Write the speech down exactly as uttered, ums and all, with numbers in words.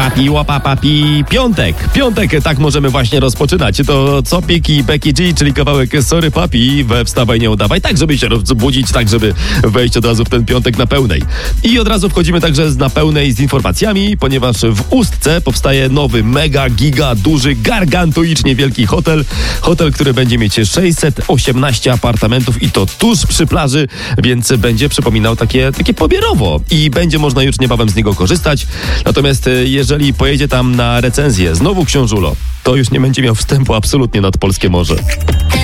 Łapapi, łapapapi, piątek. Piątek, tak możemy właśnie rozpoczynać. To Copik i Becky G, czyli kawałek Sorry Papi we Wstawaj, nie udawaj. Tak, żeby się rozbudzić, tak, żeby wejść od razu w ten piątek na pełnej. I od razu wchodzimy także na pełnej z informacjami, ponieważ w Ustce powstaje nowy, mega, giga, duży, gargantuicznie wielki hotel. Hotel, który będzie mieć sześćset osiemnaście apartamentów i to tuż przy plaży, więc będzie przypominał takie, takie pobierowo i będzie można już niebawem z niego korzystać. Natomiast jeżeli pojedzie tam na recenzję znowu książulo, to już nie będzie miał wstępu absolutnie nad polskie morze.